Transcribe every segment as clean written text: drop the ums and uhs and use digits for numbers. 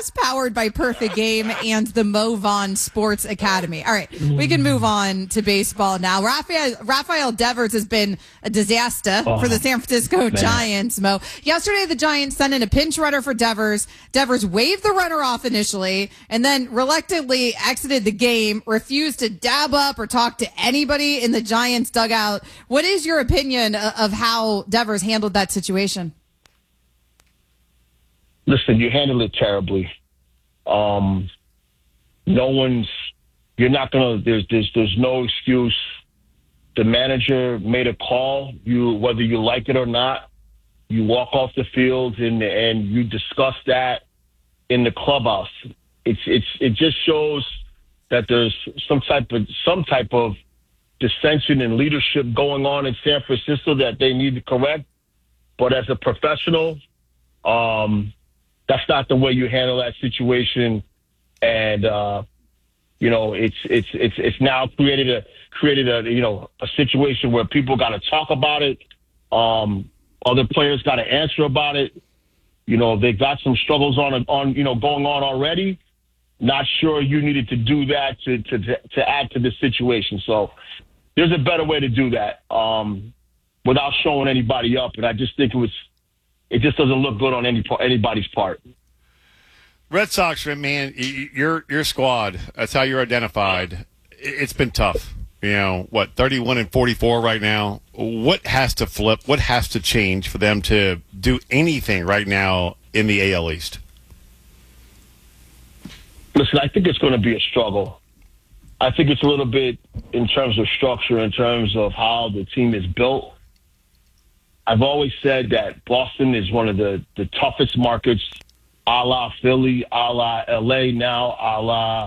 podcast powered by Perfect Game and the Mo Vaughn Sports Academy. All right, we can move on to baseball now. Rafael Devers has been a disaster for the San Francisco Giants, Mo. Yesterday, the Giants sent in a pinch runner for Devers. Devers waved the runner off initially and then reluctantly exited the game, refused to dab up or talk to anybody in the Giants dugout. What is your opinion of how Devers handled that situation? Listen, you handled it terribly. You're not going to, there's no excuse. The manager made a call, whether you like it or not, you walk off the field and you discuss that in the clubhouse. It just shows that there's some type of dissension and leadership going on in San Francisco that they need to correct. But as a professional, that's not the way you handle that situation, and it's now created a situation where people got to talk about it. Other players got to answer about it. They got some struggles going on already. Not sure you needed to do that to add to the situation. So there's a better way to do that without showing anybody up, and I just think it just doesn't look good on anybody's part. Red Sox, man, your squad, that's how you're identified. It's been tough. 31-44 right now. What has to flip? What has to change for them to do anything right now in the AL East? Listen, I think it's going to be a struggle. I think it's a little bit in terms of structure, in terms of how the team is built. I've always said that Boston is one of the toughest markets, a la Philly, a la LA now, a la,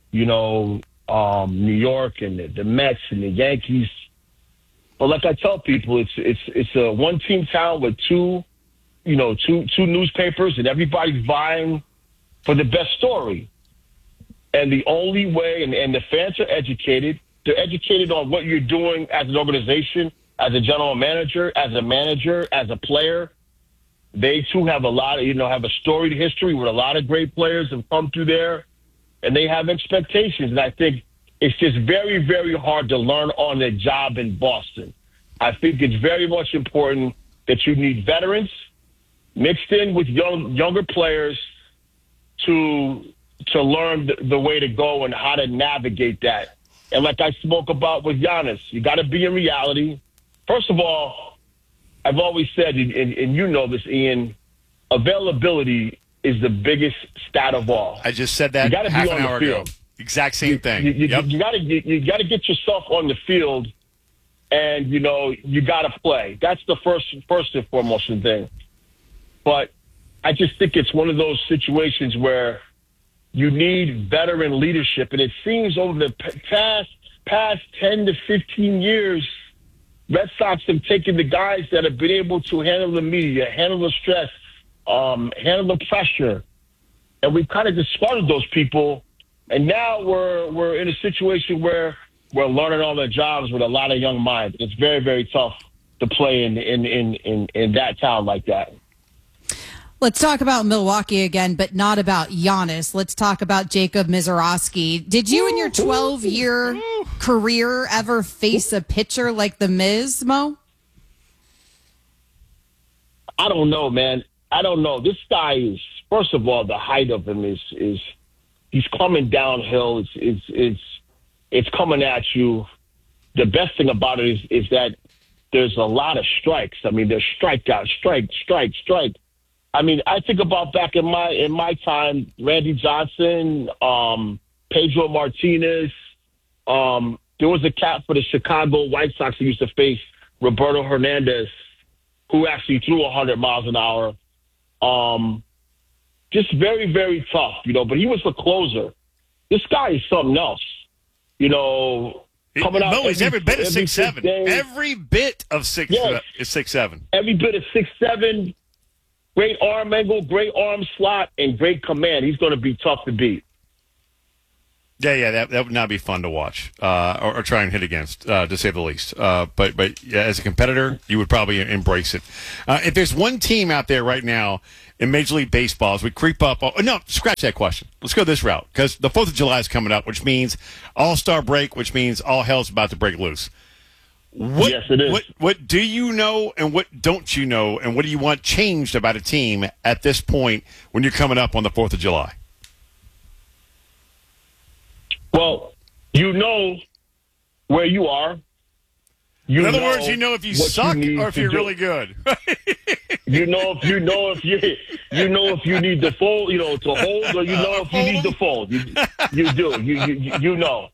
New York and the Mets and the Yankees. But like I tell people, it's a one-team town with two newspapers, and everybody's vying for the best story. And the only way, and the fans are educated, they're educated on what you're doing as an organization, as a general manager, as a player. They too have have a storied history with a lot of great players have come through there, and they have expectations. And I think it's just very, very hard to learn on the job in Boston. I think it's very much important that you need veterans mixed in with younger players to learn the way to go and how to navigate that. And like I spoke about with Giannis, you got to be in reality. First of all, I've always said, and you know this, Ian, availability is the biggest stat of all. I just said that half an hour ago. Exact same thing. You got to get yourself on the field, and you got to play. That's the first and foremost thing. But I just think it's one of those situations where you need veteran leadership, and it seems over the past 10 to 15 years, Red Sox have taken the guys that have been able to handle the media, handle the stress, handle the pressure, and we've kind of discarded those people. And now we're in a situation where we're learning all the jobs with a lot of young minds. It's very, very tough to play in that town like that. Let's talk about Milwaukee again, but not about Giannis. Let's talk about Jacob Mizorowski. Did you in your 12-year career ever face a pitcher like the Miz, Mo? I don't know, man. I don't know. This guy is, first of all, the height of him is he's coming downhill. It's coming at you. The best thing about it is that there's a lot of strikes. I mean, there's strikeout, strike. I mean, I think about back in my time, Randy Johnson, Pedro Martinez. There was a cat for the Chicago White Sox who used to face Roberto Hernandez, who actually threw 100 miles an hour. Just very, very tough, but he was the closer. This guy is something else, coming out. He's every bit of 6'7". Every bit of 6'7". Every bit of 6'7". Great arm angle, great arm slot, and great command. He's going to be tough to beat. Yeah, that would not be fun to watch or try and hit against, to say the least. But yeah, as a competitor, you would probably embrace it. If there's one team out there right now, in Major League Baseball as we creep up? Oh, no, scratch that question. Let's go this route because the 4th of July is coming up, which means All-Star break, which means all hell's about to break loose. Yes, it is. What do you know and what don't you know, and what do you want changed about a team at this point when you're coming up on the 4th of July? Well, you know where you are. In other words, you know if you suck or if you're really good. you know if you need to fold, to hold, or you know if you need to fold. You do. You know.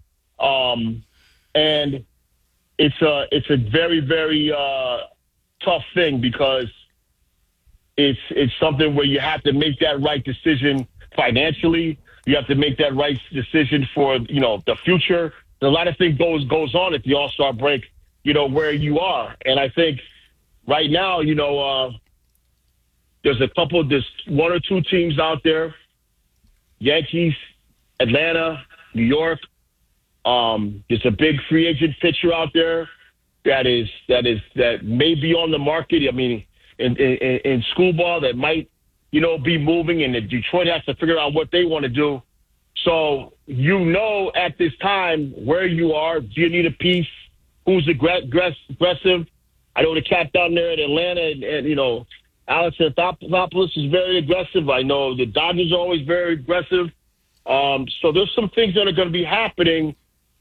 And it's a very, very tough thing because it's something where you have to make that right decision financially. You have to make that right decision for the future. A lot of things goes on at the All-Star break. Where you are. And I think right now, there's one or two teams out there, Yankees, Atlanta, New York. There's a big free agent pitcher out there that may be on the market. I mean, in school ball that might, be moving, and Detroit has to figure out what they want to do. So, at this time where you are, do you need a piece? Who's aggressive? I know the cat down there in Atlanta, and Alex Anthopoulos is very aggressive. I know the Dodgers are always very aggressive. So there's some things that are going to be happening,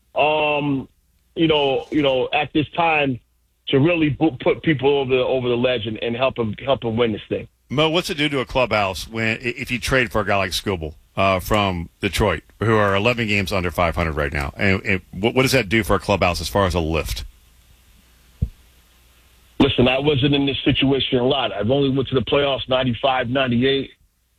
at this time to really put people over the ledge and help them win this thing. Mo, what's it do to a clubhouse if you trade for a guy like Skubal from Detroit, who are 11 games under 500 right now? And what does that do for a clubhouse as far as a lift? Listen, I wasn't in this situation a lot. I've only went to the playoffs 95, 98.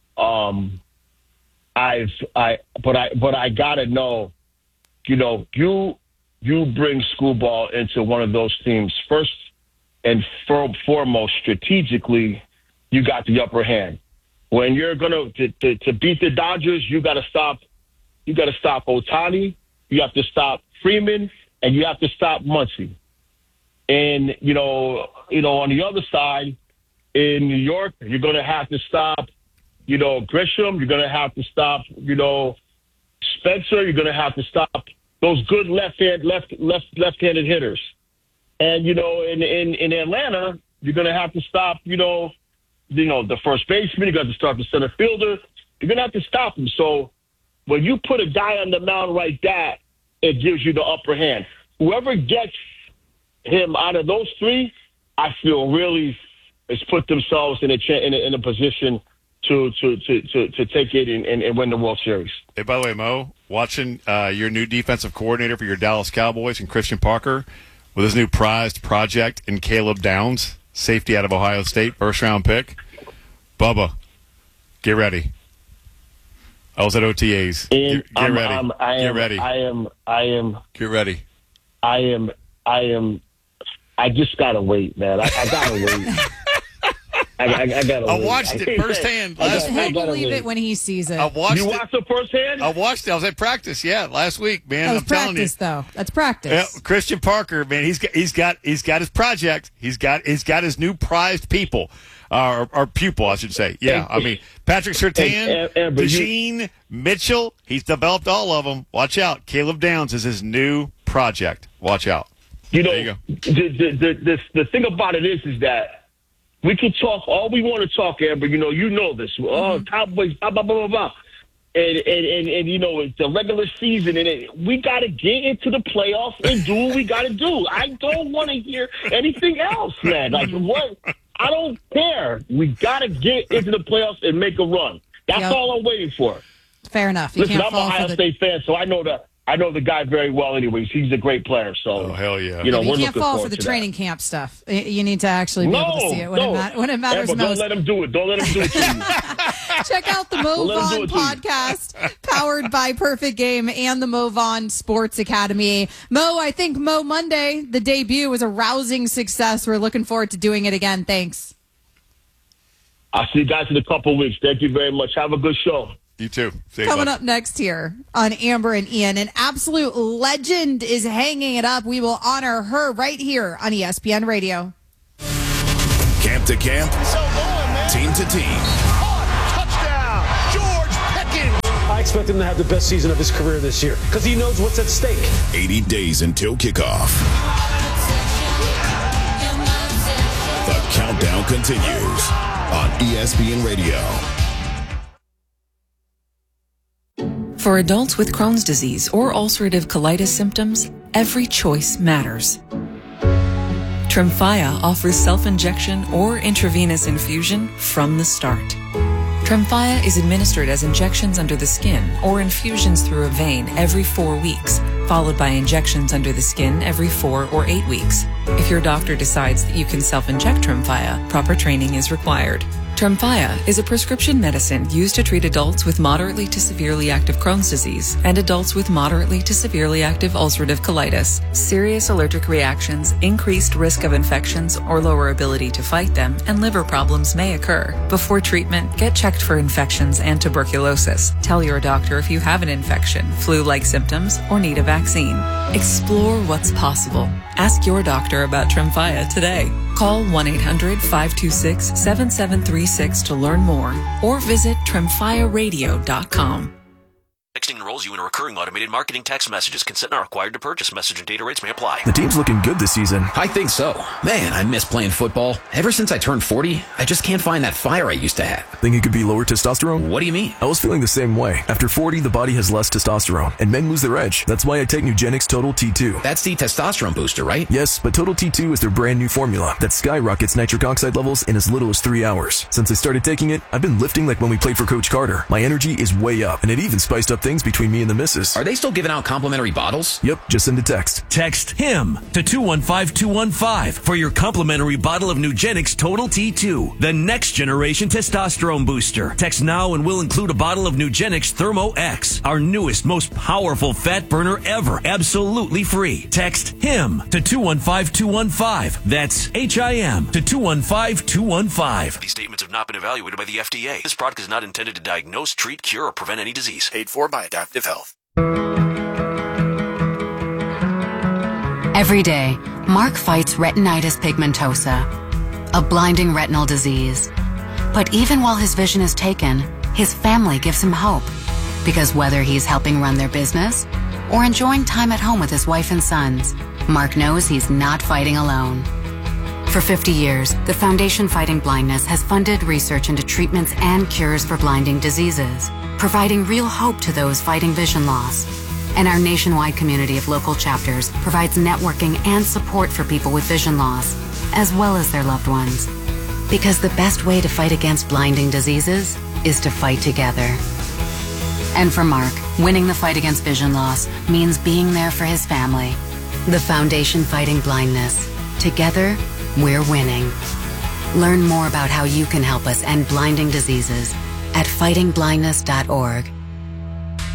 But I gotta know, you bring Skubal into one of those teams first and foremost strategically. You got the upper hand. When you're to beat the Dodgers, you got to stop Ohtani, you have to stop Freeman, and you have to stop Muncy. And on the other side, in New York, you're going to have to stop Grisham. You're going to have to stop Spencer. You're going to have to stop those good left-handed hitters. And in Atlanta, you're going to have to stop the first baseman. You got to start the center fielder. You're going to have to stop him. So when you put a guy on the mound like that, it gives you the upper hand. Whoever gets him out of those three, I feel really has put themselves in a position to take it and win the World Series. Hey, by the way, Mo, watching your new defensive coordinator for your Dallas Cowboys and Christian Parker with his new prized project in Caleb Downs, safety out of Ohio State, first-round pick. Bubba, get ready. I was at OTAs. Get ready. Get ready. Get ready. I just gotta wait, man. I gotta wait. I gotta wait. I watched it firsthand last week. He'll believe it when he sees it. You watched it firsthand? I watched it. I was at practice, last week, man. That was I'm telling you. practice, though. That's practice. Yeah, Christian Parker, man, he's got his project. He's got his new prized people. Or pupil, I should say. Yeah, I mean, Patrick Surtain, DeJean, Mitchell, he's developed all of them. Watch out. Caleb Downs is his new project. Watch out. There you go. The thing about it is that we can talk all we want to talk, Amber. You know this. Cowboys, blah, blah, blah, blah, blah. And it's the regular season, and we got to get into the playoffs and do what we got to do. I don't want to hear anything else, man. Like, what? I don't care. We got to get into the playoffs and make a run. That's all I'm waiting for. Fair enough. Listen, I'm an Ohio State fan, so I know the guy very well anyways. He's a great player. So, hell yeah. You can't fall for the training camp stuff. You need to actually be able to see it when it matters most. Don't let him do it. Don't let him do it to you. Check out the Mo Vaughn podcast, powered by Perfect Game and the Mo Vaughn Sports Academy. Mo, I think Mo Monday, the debut, was a rousing success. We're looking forward to doing it again. Thanks. I'll see you guys in a couple of weeks. Thank you very much. Have a good show. You too. Coming up next here on Amber and Ian, an absolute legend is hanging it up. We will honor her right here on ESPN Radio. Camp to camp, team to team. expect him to have the best season of his career this year because he knows what's at stake. 80 days until kickoff. The countdown continues on ESPN Radio. For adults with Crohn's disease or ulcerative colitis symptoms, every choice matters. Tremfya offers self-injection or intravenous infusion from the start. Tremfya is administered as injections under the skin or infusions through a vein every 4 weeks, followed by injections under the skin every 4 or 8 weeks. If your doctor decides that you can self-inject Tremfya, proper training is required. Tremfya is a prescription medicine used to treat adults with moderately to severely active Crohn's disease and adults with moderately to severely active ulcerative colitis. Serious allergic reactions, increased risk of infections or lower ability to fight them, and liver problems may occur. Before treatment, get checked for infections and tuberculosis. Tell your doctor if you have an infection, flu-like symptoms, or need a vaccine. Explore what's possible. Ask your doctor about Tremfya today. Call 1-800-526-7736 to learn more or visit tremfyaradio.com. Texting enrolls you in a recurring automated marketing text messages. Consent not required to purchase. Message and data rates may apply. The team's looking good this season. I think so. Man, I miss playing football. Ever since I turned 40, I just can't find that fire I used to have. Think it could be lower testosterone? What do you mean? I was feeling the same way. After 40, the body has less testosterone, and men lose their edge. That's why I take Nugenix Total T2. That's the testosterone booster, right? Yes, but Total T2 is their brand new formula that skyrockets nitric oxide levels in as little as 3 hours. Since I started taking it, I've been lifting like when we played for Coach Carter. My energy is way up, and it even spiced up things between me and the missus. Are they still giving out complimentary bottles? Yep, just send a text. Text HIM to 215-215 for your complimentary bottle of Nugenix Total T2, the next generation testosterone booster. Text now and we'll include a bottle of Nugenix Thermo X, our newest, most powerful fat burner ever, absolutely free. Text HIM to 215-215. That's HIM to 215-215. These statements have not been evaluated by the FDA. This product is not intended to diagnose, treat, cure, or prevent any disease. Paid for by Adaptive Health. Every day, Mark fights retinitis pigmentosa, a blinding retinal disease. But even while his vision is taken, his family gives him hope. Because whether he's helping run their business or enjoying time at home with his wife and sons, Mark knows he's not fighting alone. For 50 years, the Foundation Fighting Blindness has funded research into treatments and cures for blinding diseases, providing real hope to those fighting vision loss. And our nationwide community of local chapters provides networking and support for people with vision loss, as well as their loved ones. Because the best way to fight against blinding diseases is to fight together. And for Mark, winning the fight against vision loss means being there for his family. The Foundation Fighting Blindness. Together, we're winning. Learn more about how you can help us end blinding diseases at fightingblindness.org.